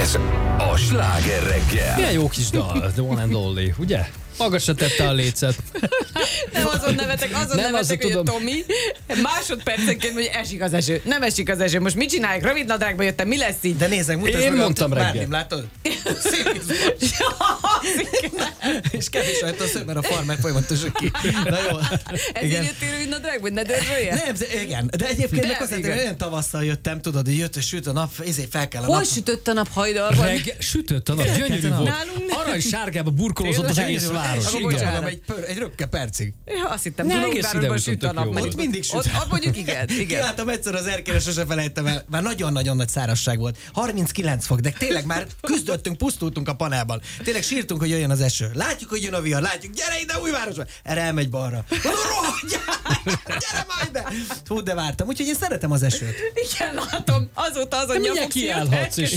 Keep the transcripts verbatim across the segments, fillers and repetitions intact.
Ez a Sláger reggel. Milyen jó kis dal, The One and Only, ugye? Magasra tette a lécet. Nem azon nevetek, azon Nem, nevetek, azon hogy tudom. a Tomi másodpercenként, hogy esik az eső. Nem esik az eső. Most mit csinálják? Rövid nadrágba jöttem, mi lesz így? De nézzek, mutasd Én meg, mondtam a reggel. Márnim, látod? Szép izmos. És kevés rajta a szög, mert a farmer folyamatosan ki. Na jó. Ezért jöttél rövid nadrágba, hogy ne dörzsölje? Nem, de igen. De egyébként De, meg azt igen. hogy olyan tavasszal jöttem, tudod, hogy jött, és süt a nap, ezért fel kell a Hol nap. sütött a nap hajdarban? Reggel sütött a nap, gyönyörű volt. Nálunk nem. Arany sárgába burkolózott az egész város. Akkor Igen. bocsánat, egy, pör, egy röpke percig. Ja, azt hittem, Ne, Dunai egész városban ide süt a tök nap. jó mert volt. Ott mindig süt. Ott, ott mondjuk igen, igen. Kiláttam egyszer az erkére, sose felejtem el. Már nagyon-nagyon nagy szárazság volt. harminckilenc fok, de tényleg már küzdöttünk, pusztultunk a panelban. Tényleg sírtunk, hogy jöjjön az eső. Látjuk, hogy jön a vihar, látjuk, gyere ide Újvárosba. Erre elmegy balra. Rohadjál! Gyere már ide! Hú, de vártam, úgyhogy én szeretem az esőt. Igen, látom, azóta azon mindjárt nyomok kiállhatsz, és-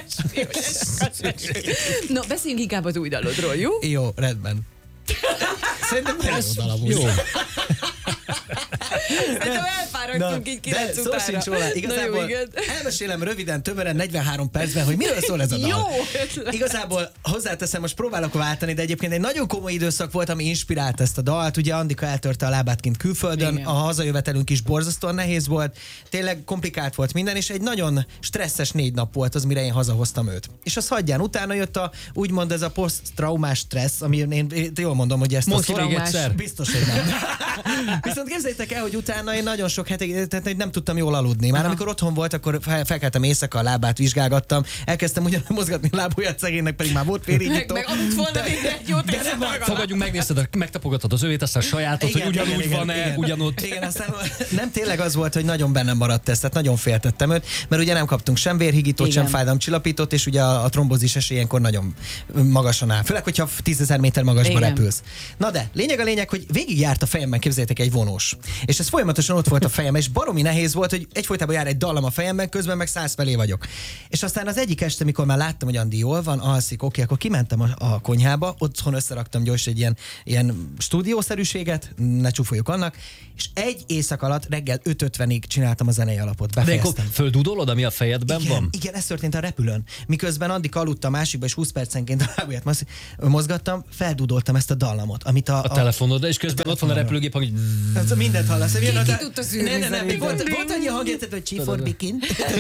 No, beszéljünk inkább az új dalodról, jó? Jó, rendben. Szerintem nagyon jó dal amúgy. Jó. Szerintem elfáradtunk így kilenc de szó utára. sincs róla. Na jó, Igazából igen. elmesélem röviden, tömören, negyvenhárom percben, hogy miről szól ez a dal. Jó ötlet. Igazából hozzáteszem, most próbálok váltani, de egyébként egy nagyon komoly időszak volt, ami inspirált ezt a dalt. Ugye Andika eltörte a lábát kint külföldön, Igen. a hazajövetelünk is borzasztóan nehéz volt, tényleg komplikált volt minden, és egy nagyon stresszes négy nap volt az, mire én hazahoztam őt. És az hagyján, utána jött a, úgymond ez a posztraumás stressz, ami én, én jól mondom, hogy ezt Mondd a ki még traumás- egyszer. Biztos, hogy nem. Viszont képzeljétek el, hogy utána én nagyon sok hetig, tehát hogy nem tudtam jól aludni. Már Aha. amikor otthon volt, akkor fel, felkeltem éjszaka, a lábát vizsgálgattam, elkezdtem ugyan mozgatni a lábujját szegénynek, pedig már volt Meg, félrényító. meg aludt volna még egy jót, és nem Fogadjunk, megnézted, a- megtapogatod az övét, aztán a sajátot, hogy ugyanúgy van-e, ugyanott. Igen, aztán nem tényleg az volt, hogy nagyon bennem maradt ez, tehát nagyon féltettem őt, mert ugye nem kaptunk sem vérhigítót, Igen. sem fájdalomcsillapítót, és ugye a, a trombózis esély ilyenkor nagyon magasan áll. Főleg, hogyha tízezer méter magasba Igen. repülsz. Na de, lényeg a lényeg, hogy végigjárt a fejemben, képzeljétek, egy vonós. És ez folyamatosan ott volt a fejem, és baromi nehéz volt, hogy egyfolytában jár egy dallam a fejemben, közben meg száz felé vagyok. És aztán az egyik este, mikor már láttam, hogy Andi jól van, alszik, oké, akkor kimentem a, a konyhába, otthon összeraktam gyors egy ilyen, ilyen stúdiószerűséget, ne csúfoljuk annak, és egy éjszak alatt reggel öt ötvenig csináltam a zenei alapot, De akkor befejeztem. földudolod, ami a fejedben Igen, van? igen, ez történt a repülőn. Miközben Andik aludt a másikba, és húsz percenként a lábujját moz- mozgattam, feldudoltam ezt a dallamot, amit a, A telefonod, és közben ott van a repülőgép, hogy... Ez mindent hallasz. Ki, ki tudta szűrni Ne, ne, ne, még volt, szerintem? volt annyi hangját, hogy Chief for Bikin.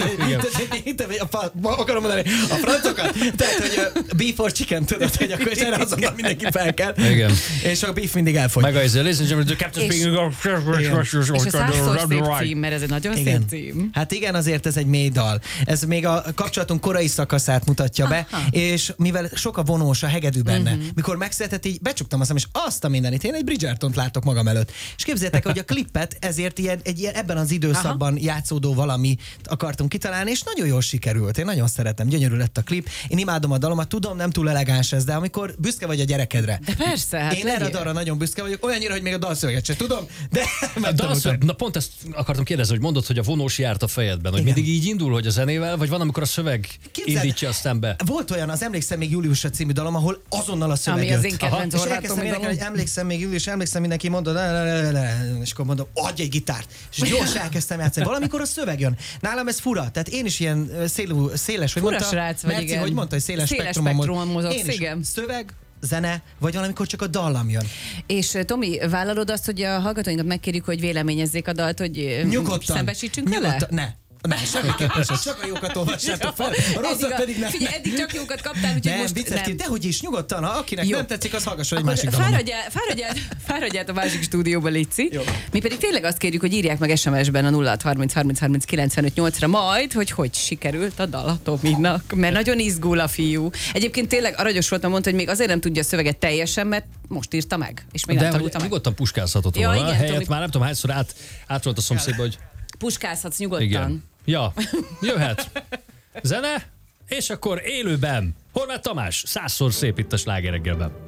Igen. Akarom mondani, a francokat. Tehát, hogy uh, beef for chicken, tudod, hogy akkor és erre azonnal mindenki fel kell. Igen. És a beef mindig elfogy. Meg a izé, ladies and gentlemen, the captain És- speaking... És a százszor szép cím, mert ez egy nagyon szép Igen. cím. Hát igen, azért ez egy mély dal. Ez még a kapcsolatunk korai szakaszát mutatja be, Aha. és mivel sok a vonós, a hegedű benne, uh-huh. mikor megszületett, így becsuktam azt, és azt a mindenit, én egy Bridgertont látok magam előtt. És képzeljétek, hogy a klippet ezért ilyen, egy ilyen, ebben az időszakban Aha. játszódó valami akartunk kitalálni, és nagyon jól sikerült. Én nagyon szeretem, gyönyörű lett a klip. Én imádom a dalomat, tudom, nem túl elegáns ez, de amikor büszke vagy a gyerekedre. De persze, hát Én erre a legyél. dalra nagyon büszke vagyok, olyannyira, hogy még a dalszöveget sem tudom, de A megtanultam. dalszöveg, na pont ezt akartam kérdezni, hogy mondod, hogy a vonós járt a fejedben, hogy Igen. mindig így indul, hogy a zenével, vagy van, amikor a szöveg Képzeld, indítja aztán be? Volt olyan, az Emlékszem még Júliusra című dalom, ahol azonnal a szöveg Ami jött. az én kedvenc És Horváth elkezdtem Tomi énekelni, dalom. hogy emlékszem még Július, emlékszem, mindenki mondta, le, le, le, le, le, és akkor mondom, adj egy gitárt. És gyors elkezdtem játszani. Valamikor a szöveg jön. Nálam ez fura, tehát én is ilyen ö, szélú, széles, hogy Fura mondta, srác vagy, Merci, igen. hogy mondta, hogy széles, Széles spektrumon, spektrumon mozogsz, Én is. igen. Szöveg, zene, vagy valamikor csak a dallam jön. És Tomi, vállalod azt, hogy a hallgatóinkat megkérjük, hogy véleményezzék a dalt, hogy Nyugodtan. szembesítsünk vele? Nyugodtan. Ne. Ne, semmiképpen sem. Csak a jókat olvassátok fel. A rosszat Eddig a- pedig nem. Figyelj, eddig csak jókat kaptál, úgyhogy Nem, most vicces, nem. dehogy is, nyugodtan. Ha akinek Jó. nem tetszik, az hallgasson egy Akkor másik dalomot. fáradj el, fáradj el, fáradj el a másik stúdióba, Lici. Jó. Mi pedig tényleg azt kérjük, hogy írják meg es em es-ben a nulla hat harminc harminc harminc kilencvenöt nyolcra majd, hogy hogy sikerült a dal a Tominak, mert nagyon izgul a fiú. Egyébként tényleg aranyos voltam, mondta, hogy még azért nem tudja a szöveget teljesen, mert most írta meg, és még nem De hogy tanulta meg. nyugodtan puskázhatott Ja, volna. igen, Helyett Tomi. már nem tudom hányszor át, átrolt a szomszédba, hogy Puskázhatsz nyugodtan. igen. Ja, jöhet. Zene, és akkor élőben. Horváth Tamás, százszor szép itt a Sláger reggelben.